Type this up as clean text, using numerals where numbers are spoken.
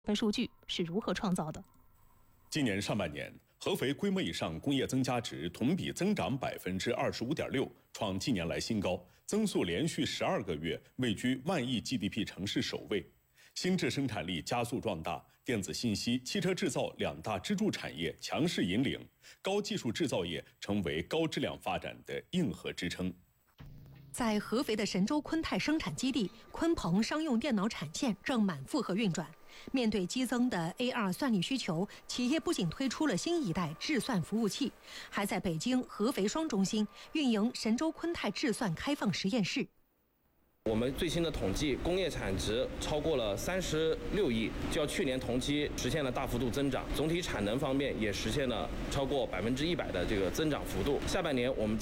份数据是如何创造的？ 今年上半年，合肥规模以上工业增加值同比增长25.6%，创近年来新高，增速连续12个月位居万亿 GDP 城市首位。新质生产力加速壮大，电子信息、汽车制造两大支柱产业强势引领，高技术制造业成为高质量发展的硬核支撑。 在合肥的神州昆泰生产基地，鲲鹏商用电脑产线正满负荷运转。面对激增的 A2 算力需求，企业不仅推出了新一代智算服务器，还在北京、合肥双中心运营神州昆泰智算开放实验室。 我们最新的统计，工业产值超过了36亿，较去年同期实现了大幅度增长。总体产能方面也实现了超过100%的这个增长幅度。下半年我们